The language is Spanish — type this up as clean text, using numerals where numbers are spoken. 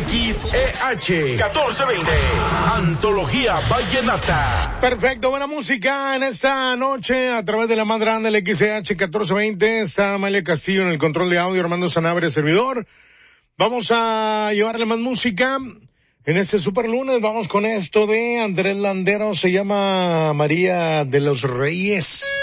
XEH 1420. Antología Vallenata. Perfecto, buena música en esta noche a través de la más grande, el XEH 1420. Está Amalia Castillo en el control de audio, Armando Sanabria, servidor. Vamos a llevarle más música en este super lunes. Vamos con esto de Andrés Landero, se llama María de los Reyes.